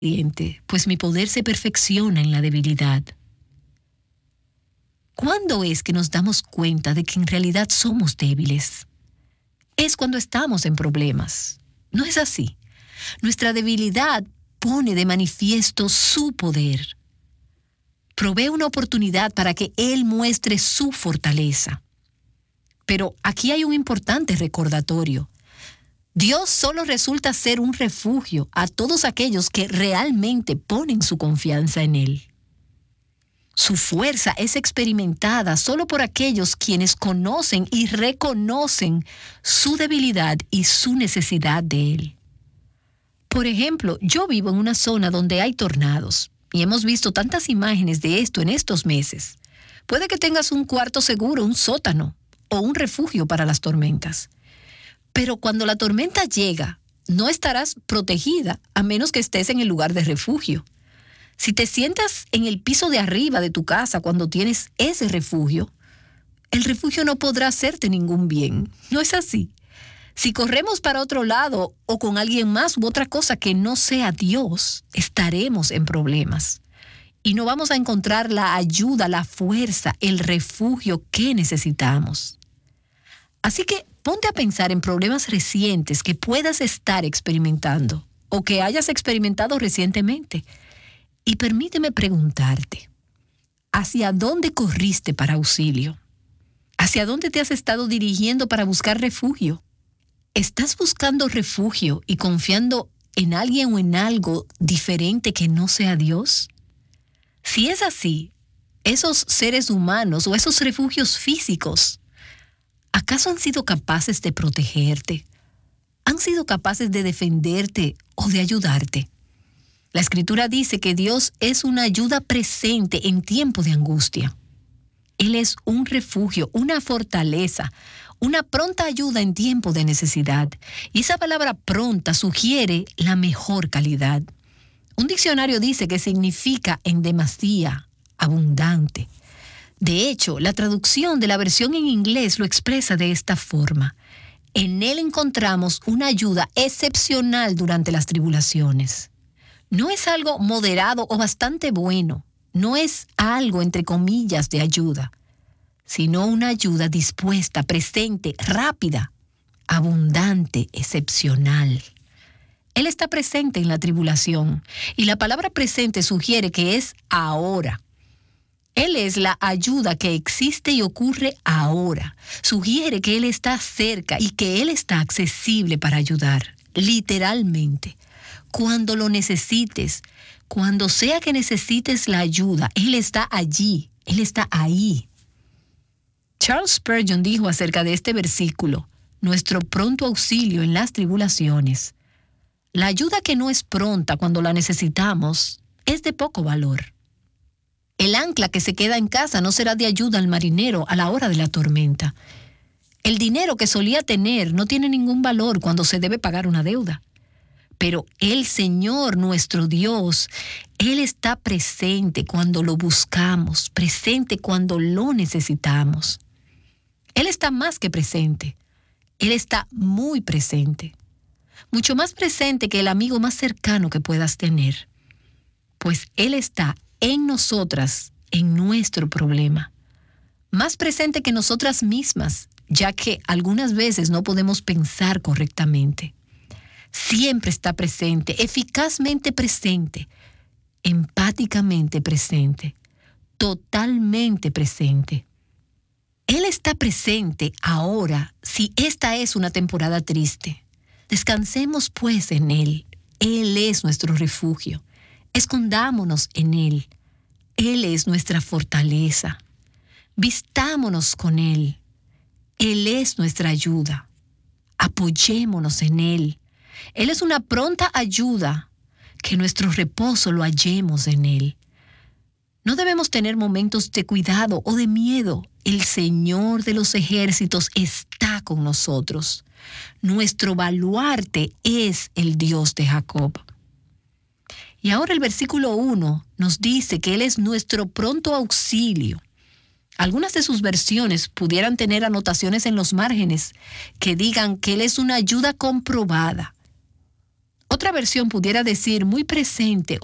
pues mi poder se perfecciona en la debilidad. ¿Cuándo es que nos damos cuenta de que en realidad somos débiles? Es cuando estamos en problemas. ¿No es así? Nuestra debilidad pone de manifiesto su poder. Provee una oportunidad para que Él muestre su fortaleza. Pero aquí hay un importante recordatorio. Dios solo resulta ser un refugio a todos aquellos que realmente ponen su confianza en Él. Su fuerza es experimentada solo por aquellos quienes conocen y reconocen su debilidad y su necesidad de Él. Por ejemplo, yo vivo en una zona donde hay tornados y hemos visto tantas imágenes de esto en estos meses. Puede que tengas un cuarto seguro, un sótano o un refugio para las tormentas. Pero cuando la tormenta llega, no estarás protegida a menos que estés en el lugar de refugio. Si te sientas en el piso de arriba de tu casa cuando tienes ese refugio, el refugio no podrá hacerte ningún bien. ¿No es así? Si corremos para otro lado o con alguien más u otra cosa que no sea Dios, estaremos en problemas. Y no vamos a encontrar la ayuda, la fuerza, el refugio que necesitamos. Así que ponte a pensar en problemas recientes que puedas estar experimentando o que hayas experimentado recientemente. Y permíteme preguntarte, ¿hacia dónde corriste para auxilio? ¿Hacia dónde te has estado dirigiendo para buscar refugio? ¿Estás buscando refugio y confiando en alguien o en algo diferente que no sea Dios? Si es así, esos seres humanos o esos refugios físicos, ¿acaso han sido capaces de protegerte? ¿Han sido capaces de defenderte o de ayudarte? La Escritura dice que Dios es una ayuda presente en tiempo de angustia. Él es un refugio, una fortaleza, una pronta ayuda en tiempo de necesidad. Y esa palabra pronta sugiere la mejor calidad. Un diccionario dice que significa en demasía, abundante. De hecho, la traducción de la versión en inglés lo expresa de esta forma. En él encontramos una ayuda excepcional durante las tribulaciones. No es algo moderado o bastante bueno, no es algo entre comillas de ayuda, sino una ayuda dispuesta, presente, rápida, abundante, excepcional. Él está presente en la tribulación y la palabra presente sugiere que es ahora. Él es la ayuda que existe y ocurre ahora. Sugiere que Él está cerca y que Él está accesible para ayudar, literalmente. Cuando lo necesites, cuando sea que necesites la ayuda, Él está allí, Él está ahí. Charles Spurgeon dijo acerca de este versículo, nuestro pronto auxilio en las tribulaciones. La ayuda que no es pronta cuando la necesitamos es de poco valor. El ancla que se queda en casa no será de ayuda al marinero a la hora de la tormenta. El dinero que solía tener no tiene ningún valor cuando se debe pagar una deuda. Pero el Señor, nuestro Dios, Él está presente cuando lo buscamos, presente cuando lo necesitamos. Él está más que presente. Él está muy presente. Mucho más presente que el amigo más cercano que puedas tener. Pues Él está en nosotras, en nuestro problema. Más presente que nosotras mismas, ya que algunas veces no podemos pensar correctamente. Siempre está presente, eficazmente presente, empáticamente presente, totalmente presente. Él está presente ahora si esta es una temporada triste. Descansemos pues en Él. Él es nuestro refugio. Escondámonos en Él. Él es nuestra fortaleza. Vistámonos con Él. Él es nuestra ayuda. Apoyémonos en Él. Él es una pronta ayuda, que nuestro reposo lo hallemos en Él. No debemos tener momentos de cuidado o de miedo. El Señor de los ejércitos está con nosotros. Nuestro baluarte es el Dios de Jacob. Y ahora el versículo 1 nos dice que Él es nuestro pronto auxilio. Algunas de sus versiones pudieran tener anotaciones en los márgenes que digan que Él es una ayuda comprobada. Otra versión pudiera decir muy presente